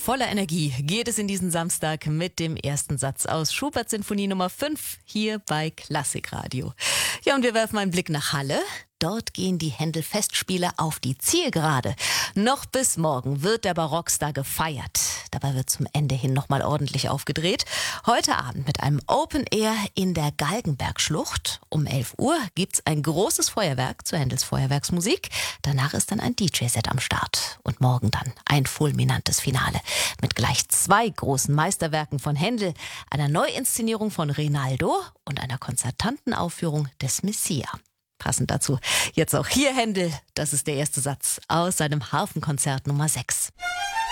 voller Energie geht es in diesen Samstag mit dem ersten Satz aus Schubert Sinfonie Nummer 5 hier bei Klassikradio. Ja, und wir werfen einen Blick nach Halle. Dort gehen die Händel-Festspiele auf die Zielgerade. Noch bis morgen wird der Barockstar gefeiert. Dabei wird zum Ende hin nochmal ordentlich aufgedreht. Heute Abend mit einem Open Air in der Galgenbergschlucht. Um 11 Uhr gibt's ein großes Feuerwerk zu Händels Feuerwerksmusik. Danach ist dann ein DJ-Set am Start. Und morgen dann ein fulminantes Finale mit gleich 2 großen Meisterwerken von Händel, einer Neuinszenierung von Rinaldo und einer konzertanten Aufführung des Messia. Passend dazu jetzt auch hier Händel. Das ist der erste Satz aus seinem Harfenkonzert Nummer 6.